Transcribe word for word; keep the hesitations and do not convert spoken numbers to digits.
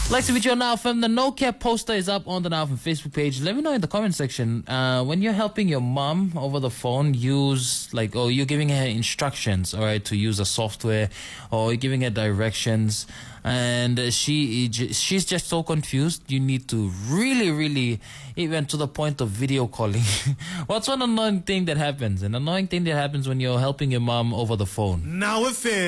Like to meet you on Now F M. The No Cap poster is up on the Now F M Facebook page. Let me know in the comment section uh, when you're helping your mom over the phone use, like, or you're giving her instructions, all right, to use a software, or you're giving her directions, and she she's just so confused. You need to really, really, even to the point of video calling. What's one annoying thing that happens? An annoying thing that happens when you're helping your mom over the phone? Now F M.